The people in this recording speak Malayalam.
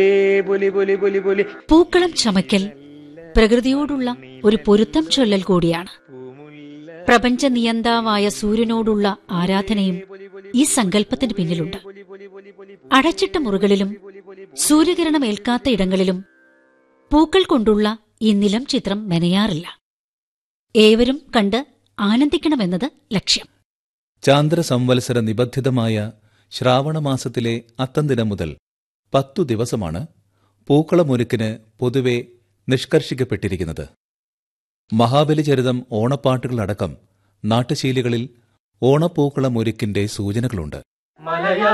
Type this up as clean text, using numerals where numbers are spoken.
പൂക്കളം ചമയ്ക്കൽ പ്രകൃതിയോടുള്ള ഒരു പൊരുത്തം ചൊല്ലൽ കൂടിയാണ്. പ്രപഞ്ച നിയന്താവായ സൂര്യനോടുള്ള ആരാധനയും ഈ സങ്കല്പത്തിന് പിന്നിലുണ്ട്. അടച്ചിട്ട മുറികളിലും സൂര്യകിരണം ഏൽക്കാത്ത ഇടങ്ങളിലും പൂക്കൾ കൊണ്ടുള്ള ഈ നിലം ചിത്രം മെനയാറില്ല. ഏവരും കണ്ട് ആനന്ദിക്കണമെന്നത് ലക്ഷ്യം. ചാന്ദ്രസംവത്സര നിബദ്ധിതമായ ശ്രാവണമാസത്തിലെ അത്തംദിനം മുതൽ 10 ദിവസമാണ് പൂക്കളമൊരുക്കിന് പൊതുവെ നിഷ്കർഷിക്കപ്പെട്ടിരിക്കുന്നത്. മഹാബലിചരിതം ഓണപ്പാട്ടുകളടക്കം നാട്ടുശീലികളിൽ ഓണപ്പൂക്കളമൊരുക്കിന്റെ സൂചനകളുണ്ട്.